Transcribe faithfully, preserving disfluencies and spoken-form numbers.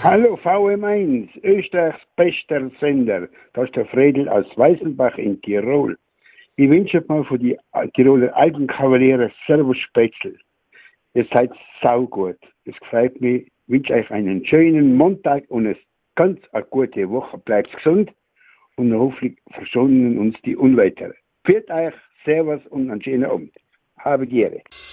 Hallo V M eins, Österreichs bester Sender. Das ist der Fredel aus Weißenbach in Tirol. Ich wünsche mal für die Tiroler Alpenkavaliere Servus Spätzl. Ihr seid saugut. Es gefällt mir. Ich wünsche euch einen schönen Montag und eine ganz eine gute Woche. Bleibt gesund und hoffentlich verschonen uns die Unwetter. Pfiat euch, Servus und einen schönen Abend. Habe die Ehre.